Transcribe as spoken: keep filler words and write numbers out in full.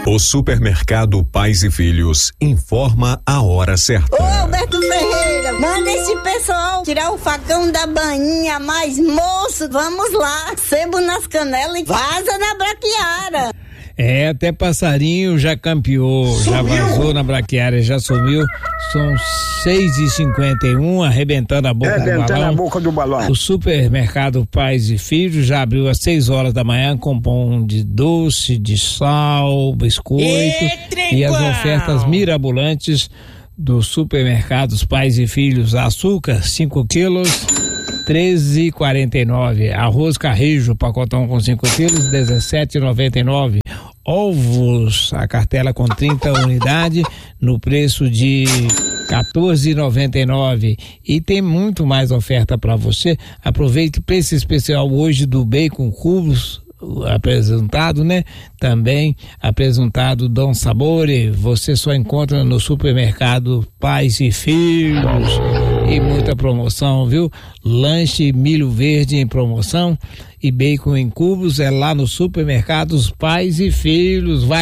O Supermercado Pais e Filhos informa a hora certa. Ô Alberto Ferreira, manda esse pessoal tirar o facão da bainha, mas moço, vamos lá, sebo nas canelas e vaza na braquiara. É, até passarinho já campeou, sumiu. Já vazou na braquiária, já sumiu. São seis e cinquenta e um, arrebentando a boca arrebentando do balão. a boca do balão. O Supermercado Pais e Filhos já abriu às seis horas da manhã com pão de doce, de sal, biscoito e, e as ofertas mirabolantes do Supermercados Pais e Filhos. Açúcar, cinco quilos, treze e quarenta e nove. Arroz Carrijo, pacotão com cinco quilos, dezessete e noventa e nove. Ovos, a cartela com trinta unidades, no preço de quatorze e noventa e nove. E tem muito mais oferta para você. Aproveite o preço especial hoje do bacon cubos, apresentado, né? Também apresentado Dom Sabore. Você só encontra no Supermercado Pais e Filhos. E muita promoção, viu? Lanche milho verde em promoção e bacon em cubos é lá no Supermercados Pais e Filhos. Vai